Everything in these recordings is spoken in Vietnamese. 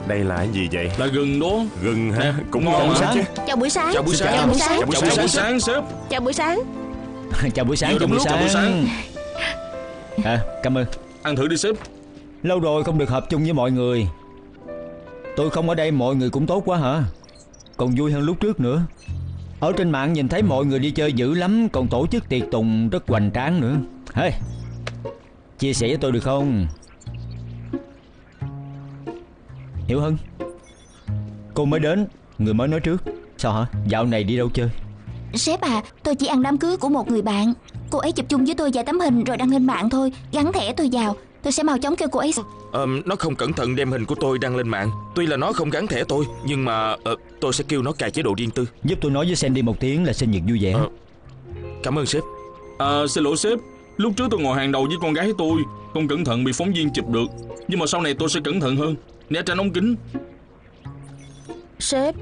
Đây là cái gì vậy? Là gừng đó. Gừng hả? Cũng ngon ngon hả? chứ. Chào buổi sáng. Chào buổi sáng. Chào buổi sáng. Chào buổi sáng sếp. Chào buổi sáng. Chào buổi sáng. Chào buổi sáng. Cảm ơn. Ăn thử đi sếp. Lâu rồi không được hợp chung với mọi người. Tôi không ở đây mọi người cũng tốt quá hả? Còn vui hơn lúc trước nữa. Ở trên mạng nhìn thấy mọi người đi chơi dữ lắm, còn tổ chức tiệc tùng rất hoành tráng nữa. Hey, chia sẻ với tôi được không? Hiểu Hân, cô mới đến, người mới nói trước. Sao hả? Dạo này đi đâu chơi? Sếp à, tôi chỉ ăn đám cưới của một người bạn. Cô ấy chụp chung với tôi vài tấm hình rồi đăng lên mạng thôi. Gắn thẻ tôi vào, tôi sẽ mau chóng kêu cô ấy. Nó không cẩn thận đem hình của tôi đăng lên mạng. Tuy là nó không gắn thẻ tôi, nhưng mà tôi sẽ kêu nó cài chế độ riêng tư. Giúp tôi nói với Sandy một tiếng là sinh nhật vui vẻ. Cảm ơn sếp. Xin lỗi sếp. Lúc trước tôi ngồi hàng đầu với con gái tôi, không cẩn thận bị phóng viên chụp được. Nhưng mà sau này tôi sẽ cẩn thận hơn, né tránh ống kính. Sếp,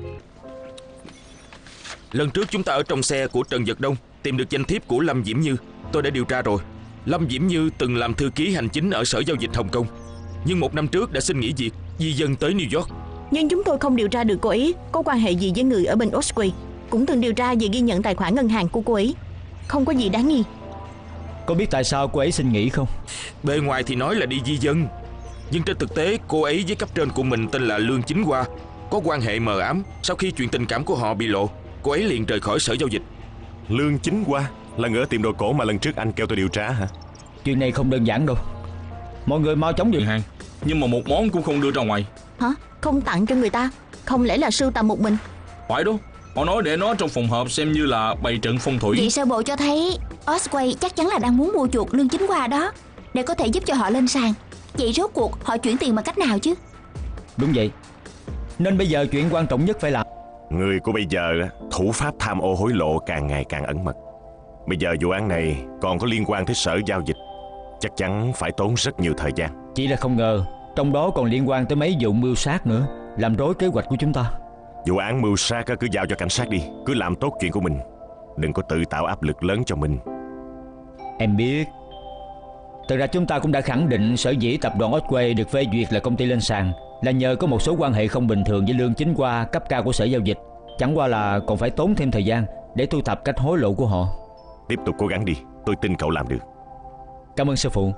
Lần trước chúng ta ở trong xe của Trần Vật Đông tìm được danh thiếp của Lâm Diễm Như. Tôi đã điều tra rồi. Lâm Diễm Như từng làm thư ký hành chính ở Sở Giao dịch Hồng Kông, nhưng một năm trước đã xin nghỉ việc, di dân tới New York. Nhưng chúng tôi không điều tra được cô ấy có quan hệ gì với người ở bên Osway. Cũng từng điều tra về ghi nhận tài khoản ngân hàng của cô ấy. Không có gì đáng nghi. Có biết tại sao cô ấy xin nghỉ không? Bề ngoài thì nói là đi di dân, nhưng trên thực tế cô ấy với cấp trên của mình tên là Lương Chính Hoa có quan hệ mờ ám. Sau khi chuyện tình cảm của họ bị lộ, cô ấy liền rời khỏi Sở Giao dịch. Lương Chính Hoa là người ở tiệm đồ cổ mà lần trước anh kêu tôi điều tra hả? Chuyện này không đơn giản đâu. Mọi người mau chóng điều hàng, nhưng mà một món cũng không đưa ra ngoài. Hả? Không tặng cho người ta? Không lẽ là sưu tầm một mình? Phải đó. Họ nói để nó trong phòng họp xem như là bày trận phong thủy. vị sơ bộ cho thấy Osway chắc chắn là đang muốn mua chuộc Lương Chính Hoa đó, để có thể giúp cho họ lên sàn. Vậy rốt cuộc họ chuyển tiền bằng cách nào chứ? Đúng vậy. Nên bây giờ chuyện quan trọng nhất phải làm. Người của bây giờ, thủ pháp tham ô hối lộ càng ngày càng ẩn mật. Bây giờ vụ án này còn có liên quan tới Sở Giao dịch, chắc chắn phải tốn rất nhiều thời gian. Chỉ là không ngờ trong đó còn liên quan tới mấy vụ mưu sát nữa, làm rối kế hoạch của chúng ta. Vụ án mưu sát cứ giao cho cảnh sát đi. Cứ làm tốt chuyện của mình, đừng có tự tạo áp lực lớn cho mình. Em biết. Thực ra chúng ta cũng đã khẳng định sở dĩ tập đoàn Osway được phê duyệt là công ty lên sàn là nhờ có một số quan hệ không bình thường với Lương Chính Hoa, cấp cao của Sở Giao dịch. Chẳng qua là còn phải tốn thêm thời gian để thu thập cách hối lộ của họ. Tiếp tục cố gắng đi, tôi tin cậu làm được. Cảm ơn sư phụ.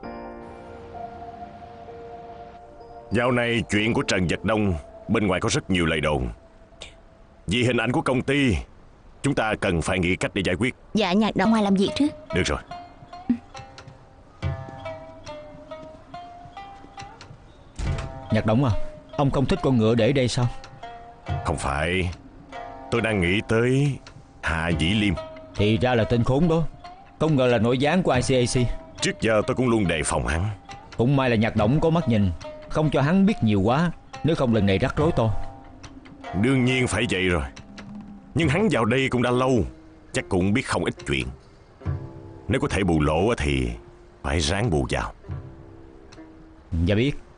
Dạo này chuyện của Trần Vật Đông bên ngoài có rất nhiều lời đồn. Vì hình ảnh của công ty, chúng ta cần phải nghĩ cách để giải quyết. Dạ Nhạc Động. Ngoài làm việc trước. Được rồi. Nhạc Động à, ông không thích con ngựa để đây sao? Không phải, tôi đang nghĩ tới Hạ Dĩ Liêm. Thì ra là tên khốn đó. Không ngờ là nội gián của ICAC. Trước giờ tôi cũng luôn đề phòng hắn. Cũng may là Nhạc Động có mắt nhìn, không cho hắn biết nhiều quá, nếu không lần này rắc rối to. Đương nhiên phải vậy rồi. Nhưng hắn vào đây cũng đã lâu, chắc cũng biết không ít chuyện. Nếu có thể bù lỗ thì phải ráng bù vào. Dạ biết.